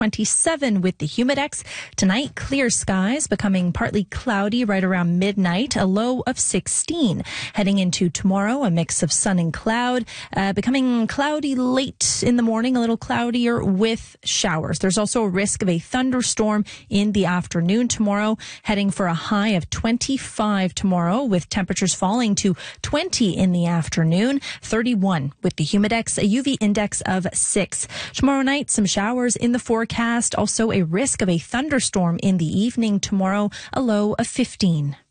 27 with the Humidex. Tonight, clear skies, becoming partly cloudy right around midnight, a low of 16. Heading into tomorrow, a mix of sun and cloud, becoming cloudy late in the morning, a little cloudier with showers. There's also a risk of a thunderstorm in the afternoon tomorrow, heading for a high of 25 tomorrow, with temperatures falling to 20 in the afternoon, 31 with the Humidex, a UV index of 6. Tomorrow night, some showers in the forecast. Also a risk of a thunderstorm in the evening tomorrow, a low of 15.